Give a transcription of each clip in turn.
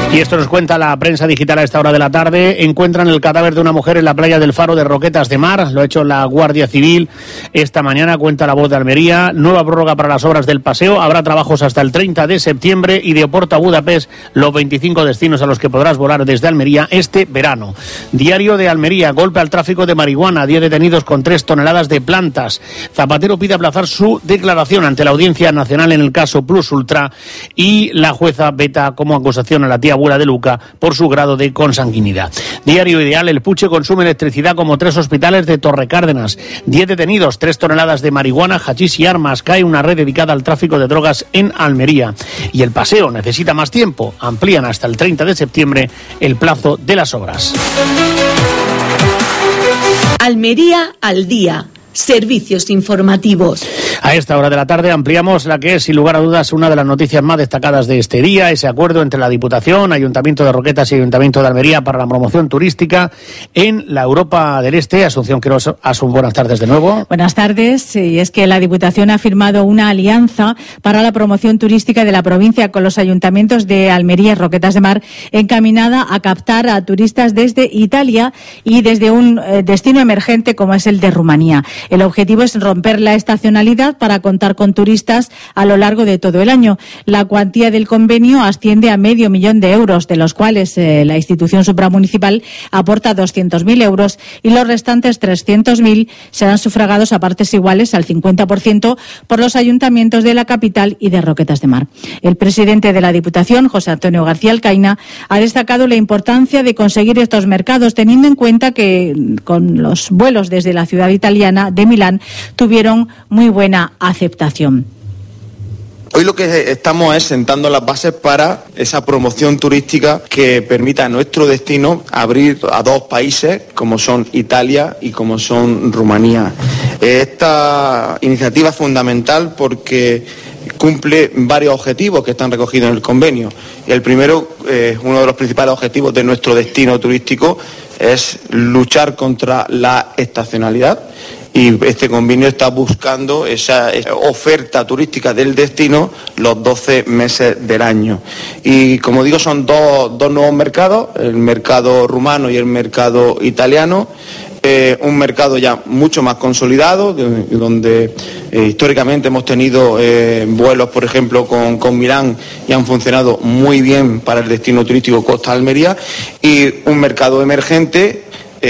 Y esto nos cuenta la prensa digital a esta hora de la tarde. Encuentran el cadáver de una mujer en la playa del Faro de Roquetas de Mar. Lo ha hecho la Guardia Civil esta mañana, cuenta La Voz de Almería. Nueva prórroga para las obras del paseo. Habrá trabajos hasta el 30 de septiembre y de Oporto a Budapest los 25 destinos a los que podrás volar desde Almería este verano. Diario de Almería. Golpe al tráfico de marihuana. 10 detenidos con 3 toneladas de plantas. Zapatero pide aplazar su declaración ante la Audiencia Nacional en el caso Plus Ultra y la jueza veta como acusación a la tía abuela de Luca por su grado de consanguinidad. Diario Ideal. El Puche consume electricidad como 3 hospitales de Torrecárdenas. 10 detenidos, 3 toneladas de marihuana, hachís y armas. Cae una red dedicada al tráfico de drogas en Almería. Y el paseo necesita más tiempo. Amplían hasta el 30 de septiembre el plazo de las obras. Almería al día. Servicios informativos. A esta hora de la tarde ampliamos la que es, sin lugar a dudas, una de las noticias más destacadas de este día, ese acuerdo entre la Diputación, Ayuntamiento de Roquetas y Ayuntamiento de Almería para la promoción turística en la Europa del Este. Asunción Quirós, Asun, buenas tardes de nuevo. Buenas tardes, y es que la Diputación ha firmado una alianza para la promoción turística de la provincia con los ayuntamientos de Almería y Roquetas de Mar, encaminada a captar a turistas desde Italia y desde un destino emergente como es el de Rumanía. El objetivo es romper la estacionalidad para contar con turistas a lo largo de todo el año. La cuantía del convenio asciende a $500.000 euros, de los cuales la institución supramunicipal aporta 200.000 euros y los restantes 300.000 serán sufragados a partes iguales al 50% por los ayuntamientos de la capital y de Roquetas de Mar. El presidente de la Diputación, José Antonio García Alcaina, ha destacado la importancia de conseguir estos mercados, teniendo en cuenta que con los vuelos desde la ciudad italiana de Milán tuvieron muy buena aceptación. Hoy lo que estamos es sentando las bases para esa promoción turística que permita a nuestro destino abrir a 2 países como son Italia y como son Rumanía. Esta iniciativa es fundamental porque cumple varios objetivos que están recogidos en el convenio. El primero, uno de los principales objetivos de nuestro destino turístico es luchar contra la estacionalidad. Y este convenio está buscando esa oferta turística del destino los 12 meses del año. Y como digo, son dos nuevos mercados, el mercado rumano y el mercado italiano. Un mercado ya mucho más consolidado, donde históricamente hemos tenido vuelos, por ejemplo, con Milán y han funcionado muy bien para el destino turístico Costa Almería, y un mercado emergente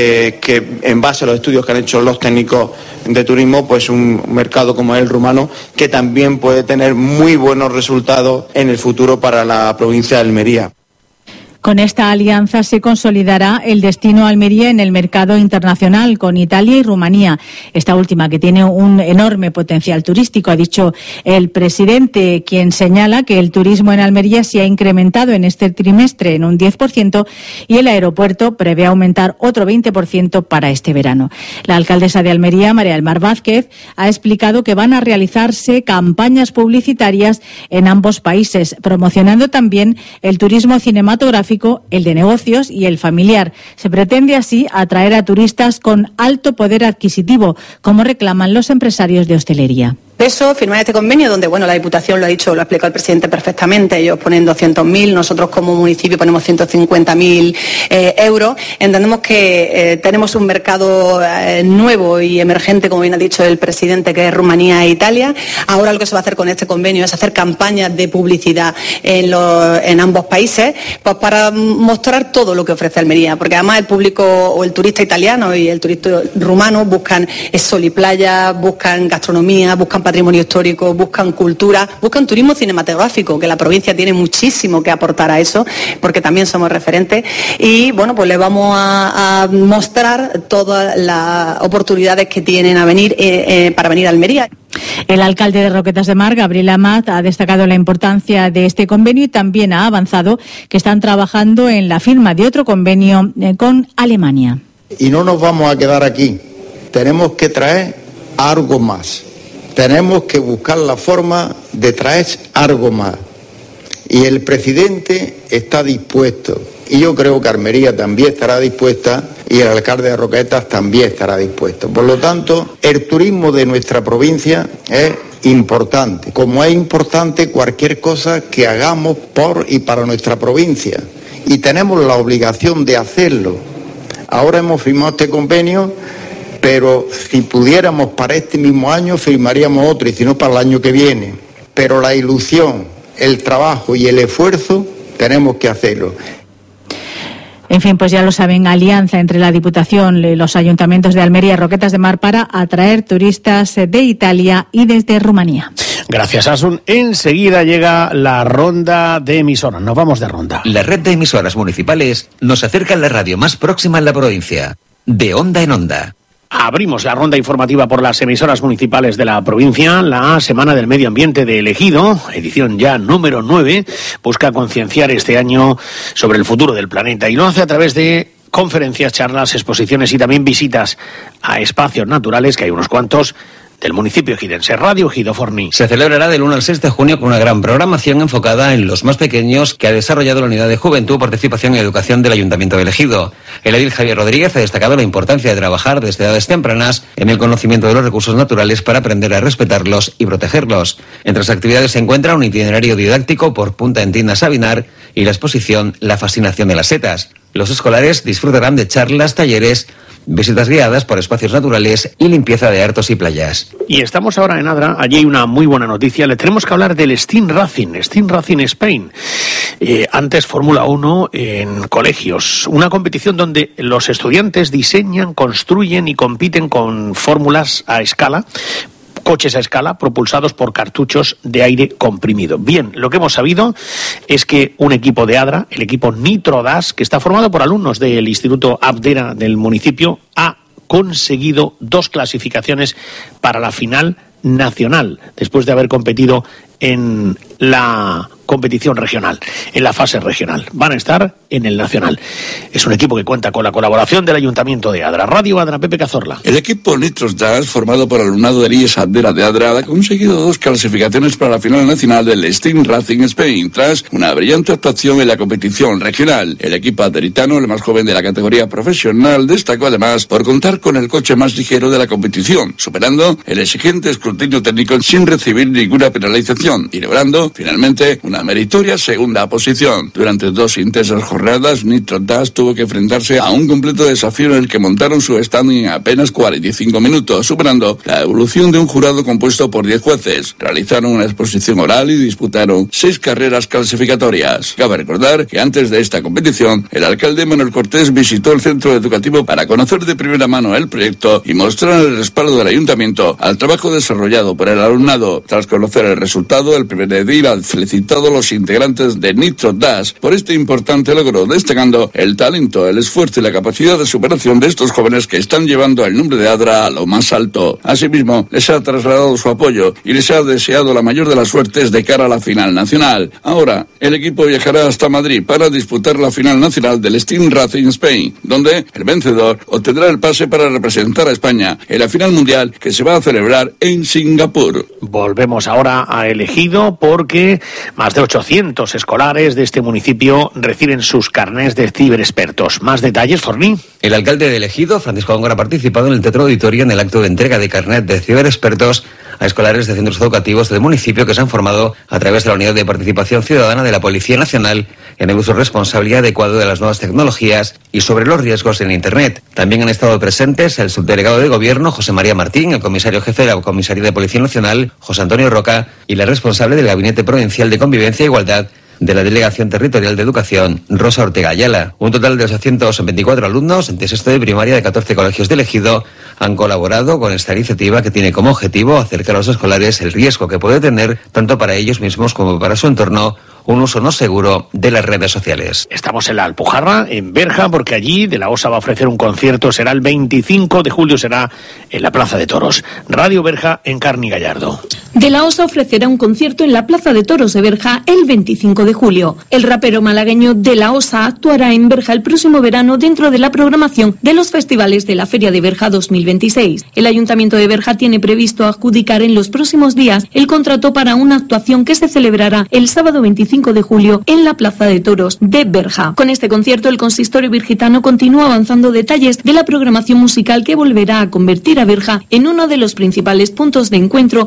que en base a los estudios que han hecho los técnicos de turismo, pues un mercado como el rumano que también puede tener muy buenos resultados en el futuro para la provincia de Almería. Con esta alianza se consolidará el destino Almería en el mercado internacional con Italia y Rumanía. Esta última, que tiene un enorme potencial turístico, ha dicho el presidente, quien señala que el turismo en Almería se ha incrementado en este trimestre en un 10% y el aeropuerto prevé aumentar otro 20% para este verano. La alcaldesa de Almería, María del Mar Vázquez, ha explicado que van a realizarse campañas publicitarias en ambos países, promocionando también el turismo cinematográfico, el de negocios y el familiar. Se pretende así atraer a turistas con alto poder adquisitivo, como reclaman los empresarios de hostelería. Eso, firmar este convenio donde, bueno, la Diputación lo ha dicho, lo ha explicado el presidente perfectamente, ellos ponen 200.000, nosotros como municipio ponemos 150.000 euros. Entendemos que tenemos un mercado nuevo y emergente, como bien ha dicho el presidente, que es Rumanía e Italia. Ahora lo que se va a hacer con este convenio es hacer campañas de publicidad en ambos países, pues para mostrar todo lo que ofrece Almería, porque además el público o el turista italiano y el turista rumano buscan sol y playa, buscan gastronomía, buscan patrimonio histórico, buscan cultura, buscan turismo cinematográfico, que la provincia tiene muchísimo que aportar a eso, porque también somos referentes, y bueno, pues les vamos a mostrar todas las oportunidades que tienen para venir a Almería. El alcalde de Roquetas de Mar, Gabriel Amat, ha destacado la importancia de este convenio y también ha avanzado que están trabajando en la firma de otro convenio con Alemania. Y no nos vamos a quedar aquí, tenemos que traer algo más. Tenemos que buscar la forma de traer algo más. Y el presidente está dispuesto. Y yo creo que Almería también estará dispuesta y el alcalde de Roquetas también estará dispuesto. Por lo tanto, el turismo de nuestra provincia es importante. Como es importante cualquier cosa que hagamos por y para nuestra provincia. y tenemos la obligación de hacerlo. Ahora hemos firmado este convenio, pero si pudiéramos para este mismo año firmaríamos otro, y si no para el año que viene. Pero la ilusión, el trabajo y el esfuerzo tenemos que hacerlo. En fin, pues ya lo saben, alianza entre la Diputación y los ayuntamientos de Almería y Roquetas de Mar para atraer turistas de Italia y desde Rumanía. Gracias, Asun. Enseguida llega la ronda de emisoras. Nos vamos de ronda. La red de emisoras municipales nos acerca a la radio más próxima en la provincia. De onda en onda. Abrimos la ronda informativa por las emisoras municipales de la provincia. La Semana del Medio Ambiente de El Ejido, edición ya número 9, busca concienciar este año sobre el futuro del planeta y lo hace a través de conferencias, charlas, exposiciones y también visitas a espacios naturales, que hay unos cuantos, del municipio ejidense. Radio Ejido Forní. Se celebrará del 1 al 6 de junio con una gran programación enfocada en los más pequeños que ha desarrollado la Unidad de Juventud, Participación y Educación del Ayuntamiento de El Ejido. El edil Javier Rodríguez ha destacado la importancia de trabajar desde edades tempranas en el conocimiento de los recursos naturales para aprender a respetarlos y protegerlos. Entre las actividades se encuentra un itinerario didáctico por Punta Entina Sabinar y la exposición La fascinación de las setas. Los escolares disfrutarán de charlas, talleres, visitas guiadas por espacios naturales y limpieza de huertos y playas. Y estamos ahora en Adra. Allí hay una muy buena noticia. Le tenemos que hablar del Steam Racing Spain. Antes Fórmula 1 en colegios. Una competición donde los estudiantes diseñan, construyen y compiten con fórmulas a escala, coches a escala propulsados por cartuchos de aire comprimido. Bien, lo que hemos sabido es que un equipo de Adra, el equipo Nitrodas, que está formado por alumnos del Instituto Abdera del municipio, ha conseguido 2 clasificaciones para la final nacional, después de haber competido en la competición regional, en la fase regional. Van a estar en el nacional. Es un equipo que cuenta con la colaboración del Ayuntamiento de Adra. Radio Adra, Pepe Cazorla. El equipo Nitrodas, formado por alumnado del IES Abdera de Adra, ha conseguido 2 clasificaciones para la final nacional del Steam Racing Spain, tras una brillante actuación en la competición regional. El equipo aderitano, el más joven de la categoría profesional, destacó además por contar con el coche más ligero de la competición, superando el exigente escrutinio técnico sin recibir ninguna penalización y logrando finalmente una meritoria segunda posición. Durante 2 intensas jornadas, Nitrodas tuvo que enfrentarse a un completo desafío en el que montaron su standing en apenas 45 minutos, superando la evolución de un jurado compuesto por 10 jueces. Realizaron una exposición oral y disputaron 6 carreras clasificatorias. Cabe recordar que antes de esta competición, el alcalde Manuel Cortés visitó el centro educativo para conocer de primera mano el proyecto y mostrar el respaldo del ayuntamiento al trabajo desarrollado por el alumnado. Tras conocer el resultado, el primer edil ha felicitado a los integrantes de Nitrodas por este importante logro, destacando el talento, el esfuerzo y la capacidad de superación de estos jóvenes que están llevando el nombre de Adra a lo más alto. Asimismo, les ha trasladado su apoyo y les ha deseado la mayor de las suertes de cara a la final nacional. Ahora, el equipo viajará hasta Madrid para disputar la final nacional del Steam Racing Spain, donde el vencedor obtendrá el pase para representar a España en la final mundial que se va a celebrar en Singapur. Volvemos ahora a El Ejido porque más de 800 escolares de este municipio reciben sus carnés de ciberexpertos. Más detalles, Forní. El alcalde de El Ejido, Francisco Góngora, ha participado en el Teatro Auditorio en el acto de entrega de carnet de ciberexpertos a escolares de centros educativos del municipio que se han formado a través de la Unidad de Participación Ciudadana de la Policía Nacional en el uso responsable y adecuado de las nuevas tecnologías y sobre los riesgos en Internet. También han estado presentes el subdelegado de Gobierno, José María Martín, el comisario jefe de la Comisaría de Policía Nacional, José Antonio Roca, y la responsable del Gabinete Provincial de Convivencia e Igualdad de la Delegación Territorial de Educación, Rosa Ortega Ayala. Un total de 824 alumnos entre sexto de primaria de 14 colegios del Ejido han colaborado con esta iniciativa que tiene como objetivo acercar a los escolares el riesgo que puede tener, tanto para ellos mismos como para su entorno, un uso no seguro de las redes sociales. Estamos en la Alpujarra, en Berja, porque allí de la OSA va a ofrecer un concierto. Será el 25 de julio, será en la Plaza de Toros. Radio Berja en Carni Gallardo. De la OSA ofrecerá un concierto en la Plaza de Toros de Berja el 25 de julio. El rapero malagueño de la OSA actuará en Berja el próximo verano dentro de la programación de los festivales de la Feria de Berja 2026. El Ayuntamiento de Berja tiene previsto adjudicar en los próximos días el contrato para una actuación que se celebrará el sábado 25 de julio en la Plaza de Toros de Berja. Con este concierto, el consistorio virgitano continúa avanzando detalles de la programación musical que volverá a convertir a Berja en uno de los principales puntos de encuentro del verano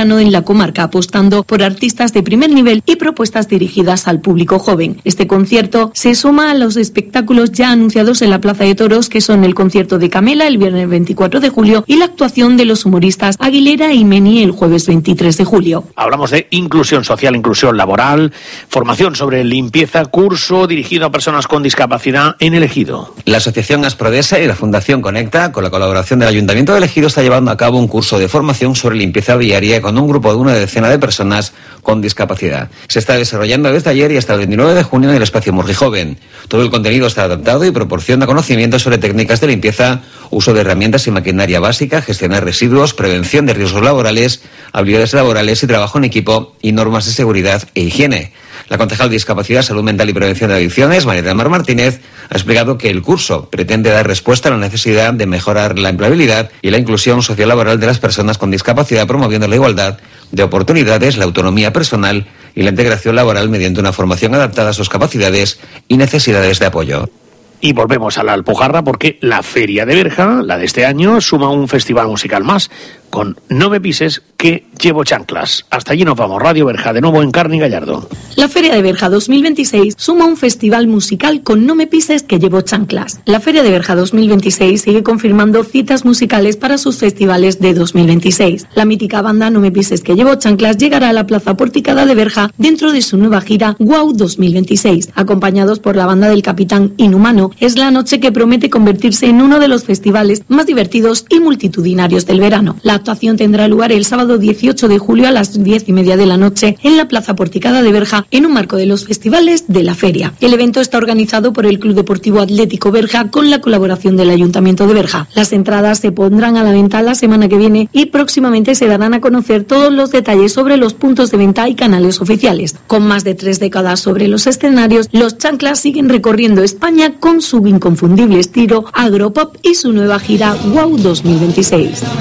verano en la comarca, apostando por artistas de primer nivel y propuestas dirigidas al público joven. Este concierto se suma a los espectáculos ya anunciados en la Plaza de Toros, que son el concierto de Camela el viernes 24 de julio y la actuación de los humoristas Aguilera y Meni el jueves 23 de julio. Hablamos de inclusión social, inclusión laboral, formación sobre limpieza, curso dirigido a personas con discapacidad en el Ejido. La Asociación Asprodesa y la Fundación Conecta, con la colaboración del Ayuntamiento del Ejido, está llevando a cabo un curso de formación sobre limpieza viaria con un grupo de una decena de personas con discapacidad. Se está desarrollando desde ayer y hasta el 29 de junio en el espacio Murgi Joven. Todo el contenido está adaptado y proporciona conocimientos sobre técnicas de limpieza, uso de herramientas y maquinaria básica, gestionar residuos, prevención de riesgos laborales, habilidades laborales y trabajo en equipo y normas de seguridad e higiene. La concejal de Discapacidad, Salud Mental y Prevención de Adicciones, María del Mar Martínez, ha explicado que el curso pretende dar respuesta a la necesidad de mejorar la empleabilidad y la inclusión sociolaboral de las personas con discapacidad, promoviendo la igualdad de oportunidades, la autonomía personal y la integración laboral mediante una formación adaptada a sus capacidades y necesidades de apoyo. Y volvemos a la Alpujarra porque la Feria de Berja, la de este año, suma un festival musical más con No me pises que llevo chanclas. Hasta allí nos vamos. Radio Berja, de nuevo en Carni Gallardo. La Feria de Berja 2026 suma un festival musical con No me pises que llevo chanclas. La Feria de Berja 2026 sigue confirmando citas musicales para sus festivales de 2026. La mítica banda No me pises que llevo chanclas llegará a la Plaza Porticada de Berja dentro de su nueva gira Wow 2026. Acompañados por la banda del Capitán Inhumano, es la noche que promete convertirse en uno de los festivales más divertidos y multitudinarios del verano. La actuación tendrá lugar el sábado 18 de julio a las 10:30 de la noche en la Plaza Porticada de Berja, en un marco de los festivales de la feria. El evento está organizado por el Club Deportivo Atlético Berja con la colaboración del Ayuntamiento de Berja. Las entradas se pondrán a la venta la semana que viene y próximamente se darán a conocer todos los detalles sobre los puntos de venta y canales oficiales. Con más de 3 décadas sobre los escenarios, los chanclas siguen recorriendo España con su inconfundible estilo agropop y su nueva gira Wow 2026.